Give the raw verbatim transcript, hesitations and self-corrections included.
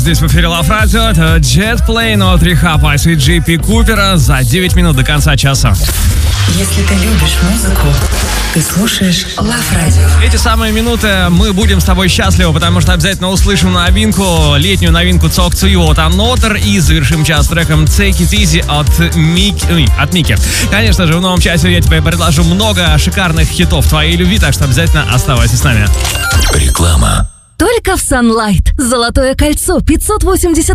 Здесь в эфире Love Radio, это Jet Plane от Rehab Ice и джей пи Купера за девять минут до конца часа. Если ты любишь музыку, ты слушаешь Love Radio. Эти самые минуты мы будем с тобой счастливы, потому что обязательно услышим новинку, летнюю новинку Talk to You от Another и завершим час треком Take It Easy от Мики. От Мики. Конечно же, в новом часе я тебе предложу много шикарных хитов твоей любви, так что обязательно оставайся с нами. Реклама. Только в Sunlight. Золотое кольцо пятьсот восемьдесят